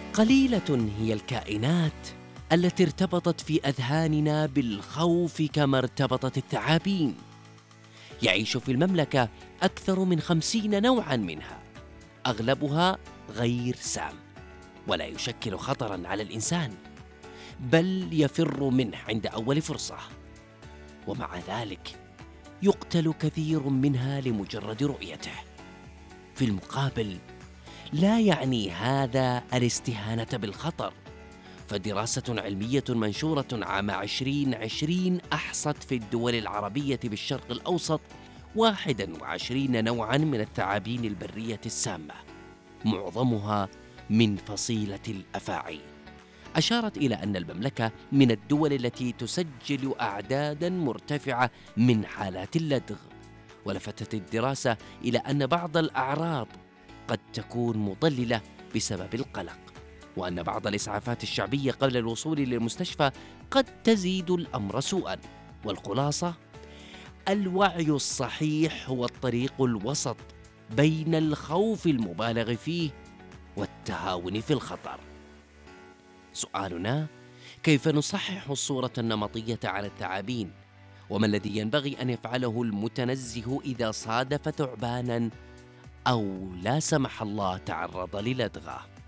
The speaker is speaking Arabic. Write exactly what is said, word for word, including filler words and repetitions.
قليلة هي الكائنات التي ارتبطت في أذهاننا بالخوف كما ارتبطت الثعابين. يعيش في المملكة أكثر من خمسين نوعاً منها، أغلبها غير سام ولا يشكل خطراً على الإنسان، بل يفر منه عند أول فرصة. ومع ذلك يقتل كثير منها لمجرد رؤيته. في المقابل، لا يعني هذا الاستهانة بالخطر، فدراسة علمية منشورة عام عشرين عشرين أحصت في الدول العربية بالشرق الأوسط واحد وعشرين نوعاً من الثعابين البرية السامة، معظمها من فصيلة الأفاعي. أشارت إلى أن المملكة من الدول التي تسجل أعداداً مرتفعة من حالات اللدغ. ولفتت الدراسة إلى أن بعض الأعراض قد تكون مضللة بسبب القلق، وأن بعض الإسعافات الشعبية قبل الوصول للمستشفى قد تزيد الأمر سوءاً. والخلاصة: الوعي الصحيح هو الطريق الوسط بين الخوف المبالغ فيه والتهاون في الخطر. سؤالنا: كيف نصحح الصورة النمطية عن الثعابين؟ وما الذي ينبغي أن يفعله المتنزه إذا صادف ثعباناً أو لا سمح الله تعرض للدغة؟